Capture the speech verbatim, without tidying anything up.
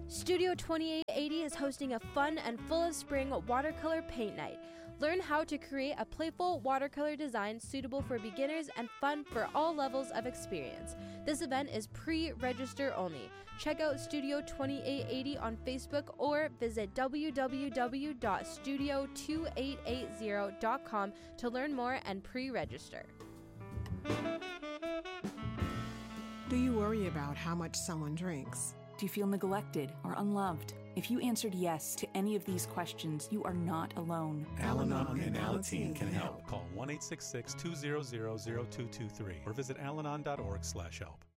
Studio twenty-eight eighty is hosting a fun and full of spring watercolor paint night. Learn how to create a playful watercolor design suitable for beginners and fun for all levels of experience. This event is pre-register only. Check out Studio twenty-eight eighty on Facebook or visit w w w dot studio two eight eight zero dot com to learn more and pre-register. Do you worry about how much someone drinks? Do you feel neglected or unloved? If you answered yes to any of these questions, you are not alone. Al-Anon and Alateen can help. Call one eight six six, two zero zero, zero two two three or visit alanon dot org slash help.